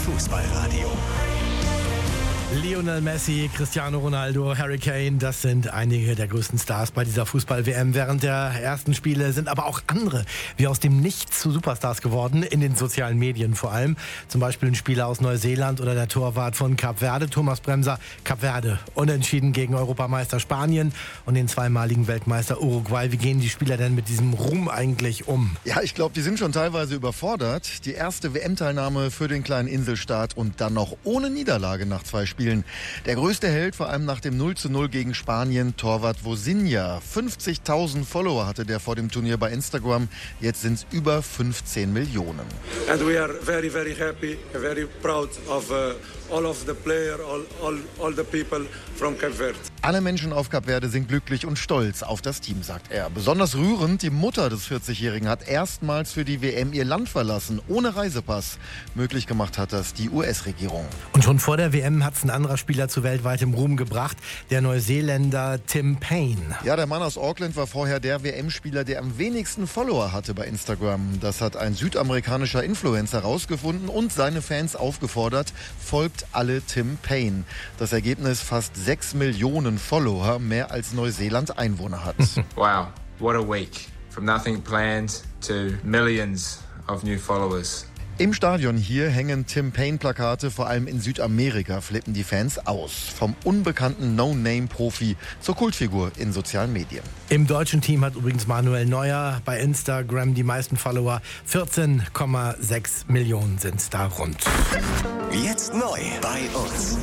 Fußballradio. Lionel Messi, Cristiano Ronaldo, Harry Kane, das sind einige der größten Stars bei dieser Fußball-WM. Während der ersten Spiele sind aber auch andere wie aus dem Nichts zu Superstars geworden, in den sozialen Medien vor allem. Zum Beispiel ein Spieler aus Neuseeland oder der Torwart von Kap Verde, Thomas Bremser. Kap Verde unentschieden gegen Europameister Spanien und den zweimaligen Weltmeister Uruguay. Wie gehen die Spieler denn mit diesem Ruhm eigentlich um? Ja, ich glaube, die sind schon teilweise überfordert. Die erste WM-Teilnahme für den kleinen Inselstaat und dann noch ohne Niederlage nach 2 Spielen. Der größte Held, vor allem nach dem 0:0 gegen Spanien, Torwart Vozinha. 50.000 Follower hatte der vor dem Turnier bei Instagram. Jetzt sind es über 15 Millionen. And we are very, very happy, very proud of all of the players, all the people from Cape Verde. Alle Menschen auf Kap Verde sind glücklich und stolz auf das Team, sagt er. Besonders rührend, die Mutter des 40-Jährigen hat erstmals für die WM ihr Land verlassen, ohne Reisepass. Möglich gemacht hat das die US-Regierung. Und schon vor der WM hat es ein anderer Spieler zu weltweitem Ruhm gebracht, der Neuseeländer Tim Payne. Ja, der Mann aus Auckland war vorher der WM-Spieler, der am wenigsten Follower hatte bei Instagram. Das hat ein südamerikanischer Influencer herausgefunden und seine Fans aufgefordert, folgt alle Tim Payne. Das Ergebnis: fast 6 Millionen Follower, mehr als Neuseeland Einwohner hat. Wow, what a week. From nothing planned to millions of new followers. Im Stadion hier hängen Tim Payne-Plakate, vor allem in Südamerika flippen die Fans aus. Vom unbekannten No-Name-Profi zur Kultfigur in sozialen Medien. Im deutschen Team hat übrigens Manuel Neuer bei Instagram die meisten Follower. 14,6 Millionen sind da rund. Jetzt neu bei uns.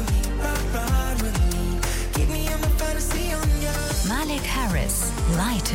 Malik Harris, Light